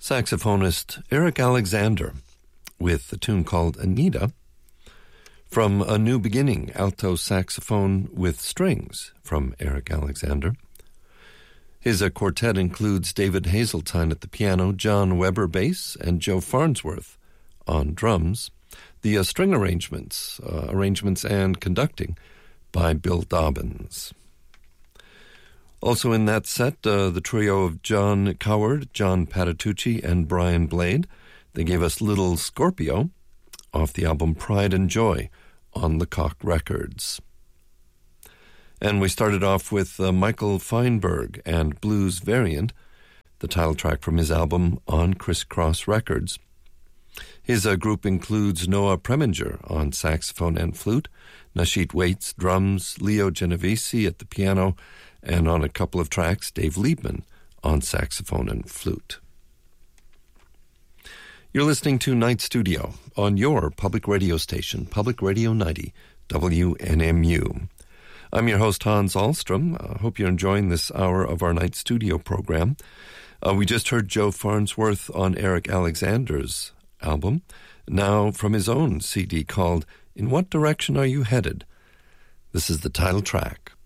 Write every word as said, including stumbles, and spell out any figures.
saxophonist Eric Alexander with a tune called Anita, from A New Beginning, alto saxophone with strings from Eric Alexander. His uh, quartet includes David Hazeltine at the piano, John Weber bass, and Joe Farnsworth on drums. The uh, string arrangements, uh, arrangements and conducting by Bill Dobbins. Also in that set, uh, the trio of John Coward, John Patitucci, and Brian Blade. They gave us Little Scorpio off the album Pride and Joy on Lecoq Records. And we started off with uh, Michael Feinberg and Blues Variant, the title track from his album on Crisscross Records. His uh, group includes Noah Preminger on saxophone and flute, Nasheet Waits, drums, Leo Genovese at the piano, and on a couple of tracks, Dave Liebman on saxophone and flute. You're listening to Night Studio on your public radio station, Public Radio ninety, W N M U. I'm your host, Hans Ahlstrom. I hope you're enjoying this hour of our Night Studio program. Uh, we just heard Joe Farnsworth on Eric Alexander's album, now from his own C D called In What Direction Are You Headed? This is the title track.